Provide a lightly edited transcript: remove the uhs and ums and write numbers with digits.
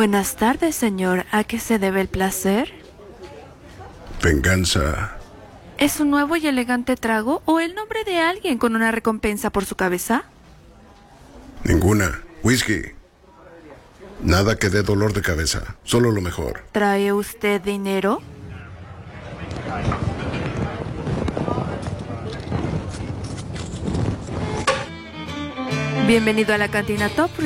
Buenas tardes, señor. ¿A qué se debe el placer? Venganza. ¿Es un nuevo y elegante trago o el nombre de alguien con una recompensa por su cabeza? Ninguna. Whisky. Nada que dé dolor de cabeza. Solo lo mejor. ¿Trae usted dinero? Bienvenido a la cantina Top